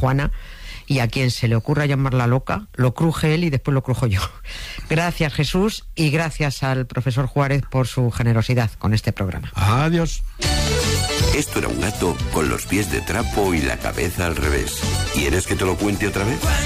Juana, y a quien se le ocurra llamarla loca, lo cruje él y después lo crujo yo. Gracias, Jesús, y gracias al profesor Juárez por su generosidad con este programa. Adiós. Esto era un gato con los pies de trapo y la cabeza al revés. ¿Quieres que te lo cuente otra vez?